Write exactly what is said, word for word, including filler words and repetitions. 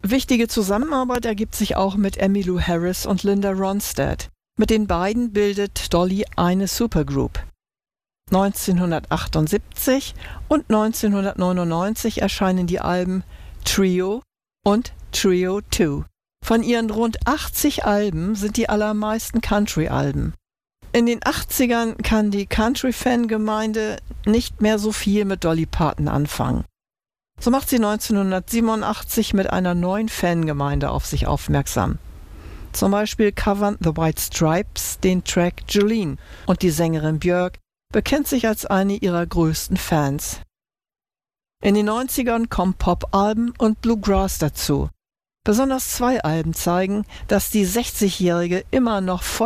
Wichtige Zusammenarbeit ergibt sich auch mit Emmylou Harris und Linda Ronstadt. Mit den beiden bildet Dolly eine Supergroup. neunzehnhundertachtundsiebzig und neunzehnhundertneunundneunzig erscheinen die Alben Trio und Trio zwei. Von ihren rund achtzig Alben sind die allermeisten Country-Alben. In den achtzigern kann die Country-Fangemeinde nicht mehr so viel mit Dolly Parton anfangen. So macht sie neunzehnhundertsiebenundachtzig mit einer neuen Fangemeinde auf sich aufmerksam. Zum Beispiel covern The White Stripes den Track Jolene und die Sängerin Björk bekennt sich als eine ihrer größten Fans. In den neunzigern kommen Pop-Alben und Bluegrass dazu. Besonders zwei Alben zeigen, dass die sechzigjährige immer noch voll